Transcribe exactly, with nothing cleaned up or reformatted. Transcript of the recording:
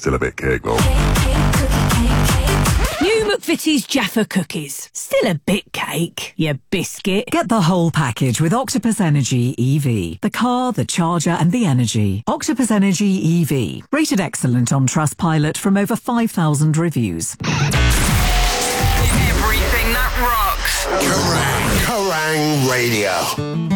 still a bit cake, though. New McVitie's Jaffa cookies. Still a bit cake, you biscuit. Get the whole package with Octopus Energy E V. The car, the charger and the energy. Octopus Energy E V. Rated excellent on Trustpilot from over five thousand reviews. Everything that rocks. Kerrang! Kerrang! Radio.